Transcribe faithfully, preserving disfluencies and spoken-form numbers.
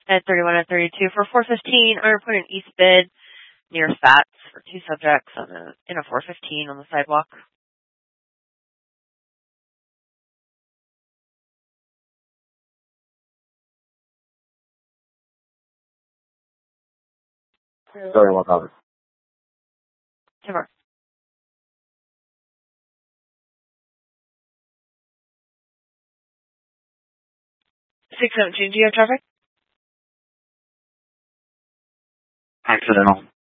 at thirty-one and thirty-two for four fifteen, Iron Point and East Bid near Fats for two subjects on a, in a four fifteen on the sidewalk. Very well covered. Timber. six seventeen, do you have traffic? Accidental.